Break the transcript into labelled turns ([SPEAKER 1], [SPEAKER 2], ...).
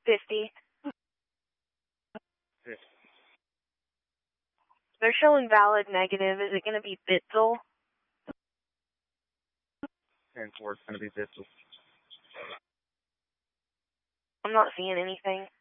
[SPEAKER 1] 50.
[SPEAKER 2] 50.
[SPEAKER 1] They're showing valid negative. Is it going to be Bitzel?
[SPEAKER 2] 10-4, it's going to be Bitzel.
[SPEAKER 1] I'm not seeing anything.